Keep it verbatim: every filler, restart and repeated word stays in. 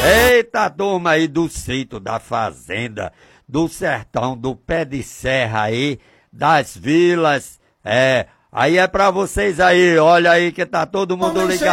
Eita, turma aí do sítio, da fazenda, do sertão, do pé de serra aí, das vilas, é, aí é pra vocês aí, olha aí que tá todo mundo ligado.